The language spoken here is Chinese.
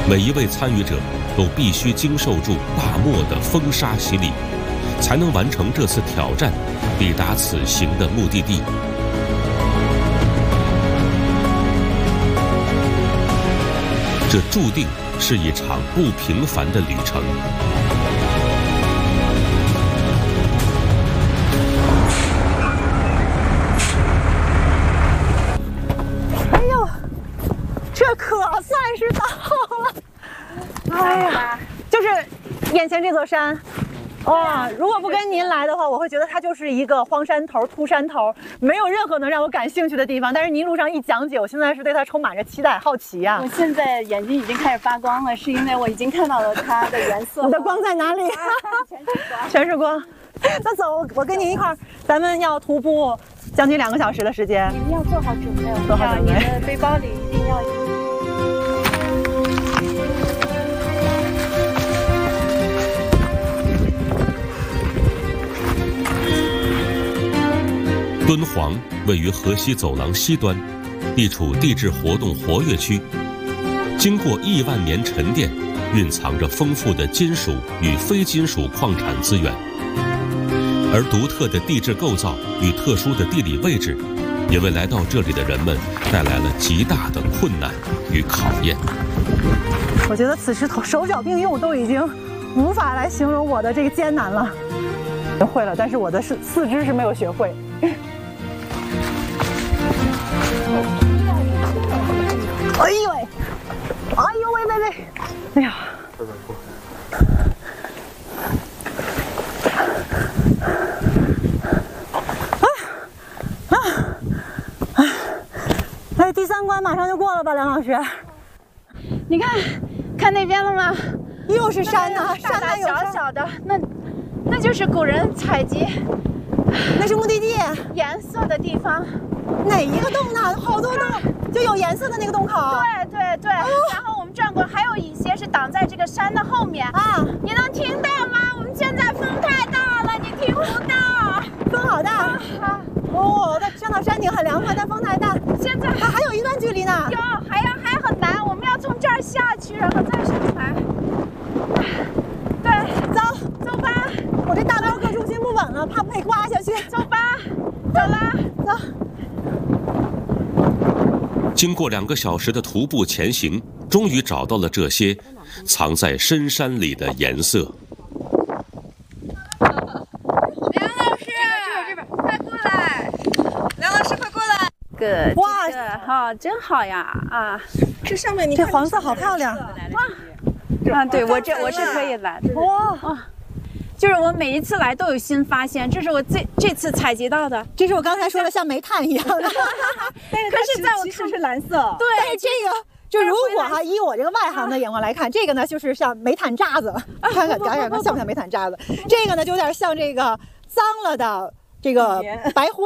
每一位参与者都必须经受住大漠的风沙洗礼，才能完成这次挑战，抵达此行的目的地。这注定是一场不平凡的旅程。 哎呦，这可算是到了！哎呀，就是眼前这座山。哇，如果不跟您来的话，我会觉得它就是一个荒山头、秃山头，没有任何能让我感兴趣的地方。但是您一路上一讲解，我现在是对它充满着期待、好奇呀。 我现在眼睛已经开始发光了，是因为我已经看到了它的颜色。 你的光在哪里？全是光。那走，我跟您一块儿，咱们要徒步将近2个小时的时间。 你们要做好准备， 做好准备。 你的背包里一定要。 敦煌位于河西走廊西端，地处地质活动活跃区，经过亿万年沉淀，蕴藏着丰富的金属与非金属矿产资源。而独特的地质构造与特殊的地理位置，也为来到这里的人们带来了极大的困难与考验。 我觉得此时手脚并用都已经无法来形容我的这个艰难了。会了，但是我的四肢是没有学会。哎呦喂！哎呦喂喂喂！哎呀！哎，第3关马上就过了吧，梁老师？ 你看那边了吗？ 又是山呐，山大小小的，那就是古人采集， 那是目的地， 颜色的地方。 哪一个洞呢？好多洞，就有颜色的那个洞口。 对，然后我们转过，还有一些是挡在这个山的后面啊。 你能听到吗？我们现在风太大了，你听不到。 风好大。哦，上到山顶很凉快，但风太大。 现在还有一段距离呢。 有，还很难，我们要从这儿下去，然后再上来。对，走吧。 我这大包个重心不稳了，怕被刮下去。 走吧，走啦， 走。 经过2个小时的徒步前行，终于找到了这些藏在深山里的颜色。 梁老师，这边，快过来！梁老师，快过来！ 哇，好，真好呀！啊， 这上面你看，这黄色好漂亮！ 哇！啊，对我是可以来。哇！就是我每一次来都有新发现，这是我这次采集到的， 这是我刚才说的像煤炭一样的， 但是在我看是蓝色。 对，但是这个就如果以我这个外行的眼光来看，这个呢就是像煤炭渣子，看看像不像煤炭渣子？这个呢就有点像这个脏了的这个白灰。